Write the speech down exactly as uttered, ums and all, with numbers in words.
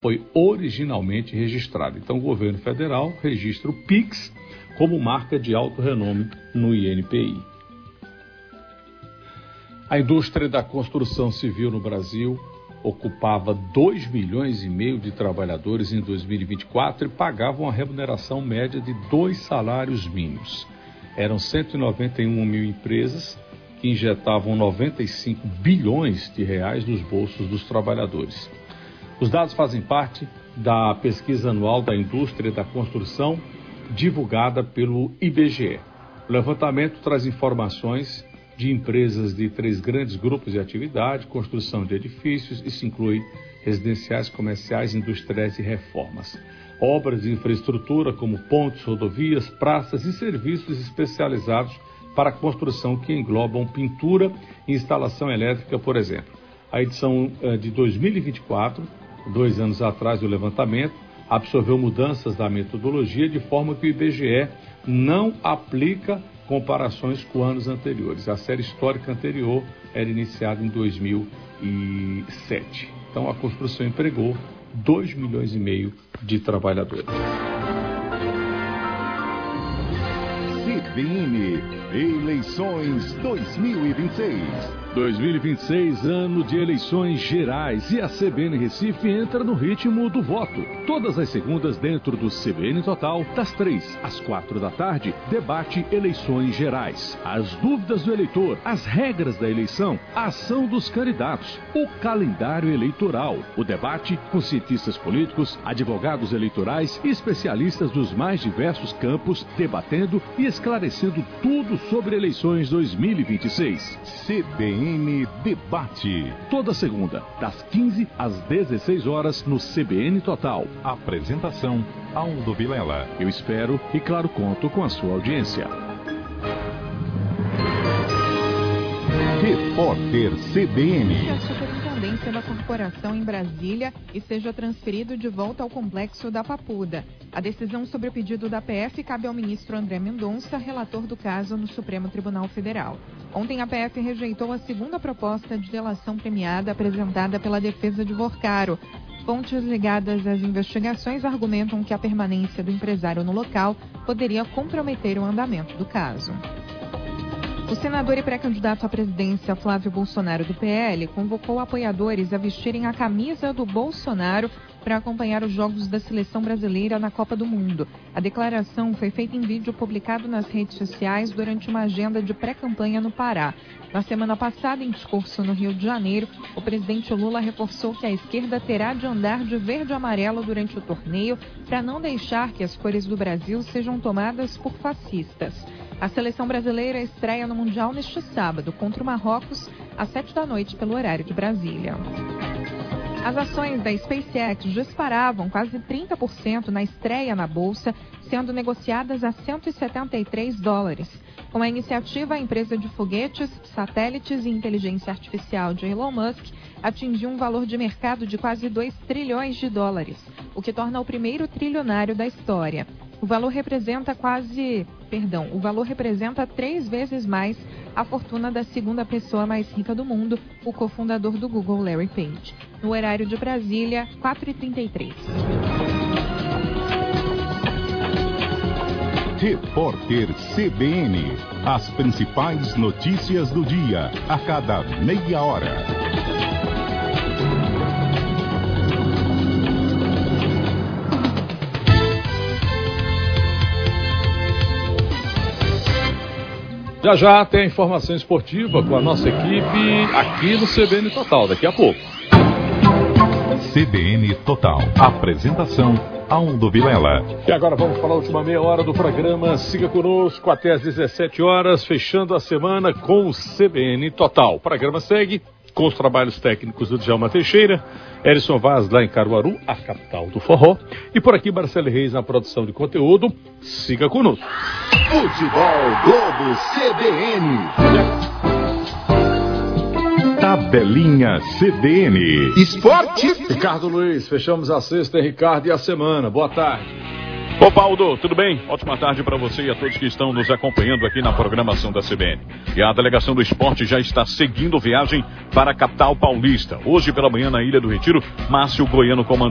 foi originalmente registrada. Então, o governo federal registra o Pix como marca de alto renome no I N P I. A indústria da construção civil no Brasil ocupava dois milhões e meio de trabalhadores em dois mil e vinte e quatro e pagava uma remuneração média de dois salários mínimos. Eram cento e noventa e uma mil empresas que injetavam noventa e cinco bilhões de reais nos bolsos dos trabalhadores. Os dados fazem parte da pesquisa anual da indústria da construção divulgada pelo I B G E. O levantamento traz informações de empresas de três grandes grupos de atividade: construção de edifícios, isso inclui residenciais, comerciais, industriais e reformas. Obras de infraestrutura como pontes, rodovias, praças e serviços especializados para a construção que englobam pintura e instalação elétrica, por exemplo. A edição de dois mil e vinte e quatro, dois anos atrás do levantamento, absorveu mudanças da metodologia de forma que o I B G E não aplica comparações com anos anteriores. A série histórica anterior era iniciada em dois mil e sete. Então, a construção empregou dois milhões e meio de trabalhadores. C B N, eleições dois mil e vinte e seis. dois mil e vinte e seis, ano de eleições gerais, e a C B N Recife entra no ritmo do voto. Todas as segundas dentro do C B N Total, das três às quatro da tarde, debate eleições gerais. As dúvidas do eleitor, as regras da eleição, a ação dos candidatos, o calendário eleitoral, o debate com cientistas políticos, advogados eleitorais e especialistas dos mais diversos campos, debatendo e esclarecendo tudo sobre eleições dois mil e vinte e seis. C B N Debate. Toda segunda, das quinze às dezesseis horas, no C B N Total. Apresentação: Aldo Vilela. Eu espero e, claro, conto com a sua audiência. Repórter C B N. A superintendência da corporação em Brasília e seja transferido de volta ao complexo da Papuda. A decisão sobre o pedido da P F cabe ao ministro André Mendonça, relator do caso no Supremo Tribunal Federal. Ontem, a P F rejeitou a segunda proposta de delação premiada apresentada pela defesa de Vorcaro. Fontes ligadas às investigações argumentam que a permanência do empresário no local poderia comprometer o andamento do caso. O senador e pré-candidato à presidência Flávio Bolsonaro do P L convocou apoiadores a vestirem a camisa do Bolsonaro para acompanhar os jogos da seleção brasileira na Copa do Mundo. A declaração foi feita em vídeo publicado nas redes sociais durante uma agenda de pré-campanha no Pará. Na semana passada, em discurso no Rio de Janeiro, o presidente Lula reforçou que a esquerda terá de andar de verde e amarelo durante o torneio para não deixar que as cores do Brasil sejam tomadas por fascistas. A seleção brasileira estreia no Mundial neste sábado contra o Marrocos, às sete da noite, pelo horário de Brasília. As ações da SpaceX disparavam quase trinta por cento na estreia na Bolsa, sendo negociadas a cento e setenta e três dólares. Com a iniciativa, a empresa de foguetes, satélites e inteligência artificial de Elon Musk atingiu um valor de mercado de quase dois trilhões de dólares, o que torna o primeiro trilionário da história. O valor representa quase, perdão, o valor representa três vezes mais a fortuna da segunda pessoa mais rica do mundo, o cofundador do Google, Larry Page. No horário de Brasília, quatro e trinta e três. Repórter C B N. As principais notícias do dia, a cada meia hora. Já já tem a informação esportiva com a nossa equipe aqui no C B N Total, daqui a pouco. C B N Total. Apresentação: Aldo Vilela. E agora vamos para a última meia hora do programa. Siga conosco até às dezessete horas, fechando a semana com o C B N Total. O programa segue com os trabalhos técnicos do Djalma Teixeira, Erison Vaz lá em Caruaru, a capital do forró, e por aqui Marcelo Reis na produção de conteúdo. Siga conosco. Futebol Globo C B N. Tabelinha C B N. Esporte. Ricardo Luiz, fechamos a sexta, Ricardo, e a semana. Boa tarde. Ô Paulo, tudo bem? Ótima tarde para você e a todos que estão nos acompanhando aqui na programação da C B N. E a delegação do esporte já está seguindo viagem para a capital paulista. Hoje pela manhã na Ilha do Retiro, Márcio Goiano comandando